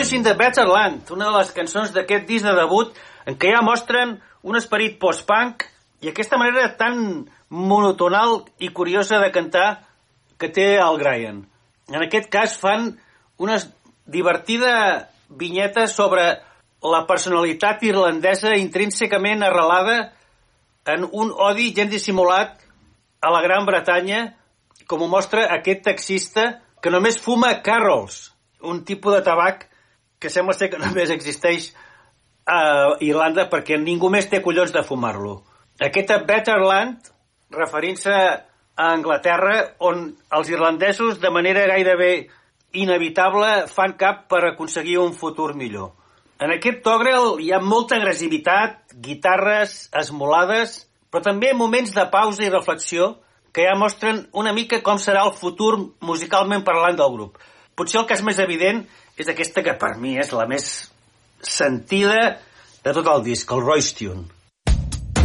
Boys in the Better Land, una de les cançons d'aquest disc de debut en què ja mostren un esperit post-punk i aquesta manera tan monotonal i curiosa de cantar que té el Brian. En aquest cas fan una divertida vinyeta sobre la personalitat irlandesa intrínsecament arrelada en un odi gens dissimulat a la Gran Bretanya, com ho mostra aquest taxista que només fuma Carrolls, un tipus de tabac que sembla ser que només existeix a Irlanda perquè ningú més té collons de fumar-lo. Aquesta Better Land, referint-se a Anglaterra, on els irlandesos, de manera gairebé inevitable, fan cap per aconseguir un futur millor. En aquest Togrel hi ha molta agressivitat, guitarres esmolades, però també moments de pausa i reflexió que ja mostren una mica com serà el futur musicalment parlant del grup. Potser el cas més evident és aquesta que per mi és la més sentida de tot el disc, el Royce Tune.